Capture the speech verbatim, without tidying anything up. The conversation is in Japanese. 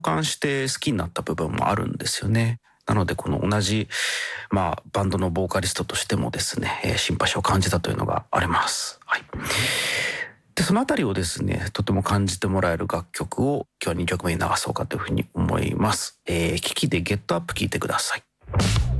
感して好きになった部分もあるんですよね。なのでこの同じ、まあ、バンドのボーカリストとしてもですね、えーシンパシーを感じたというのがあります。はい。で、そのあたりをですね、とても感じてもらえる楽曲を今日はにきょくめに流そうかというふうに思います。えー、キキでゲットアップ聴いてください。